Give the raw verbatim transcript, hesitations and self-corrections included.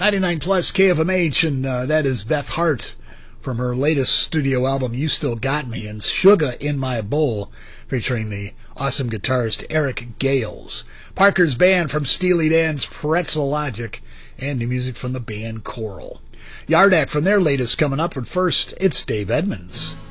ninety-nine plus K F M H, and uh, that is Beth Hart from her latest studio album, You Still Got Me, and Sugar in My Bowl, featuring the awesome guitarist Eric Gales. Parker's Band from Steely Dan's Pretzel Logic, and new music from the band Coral. Yardak from their latest coming up, but first, it's Dave Edmunds.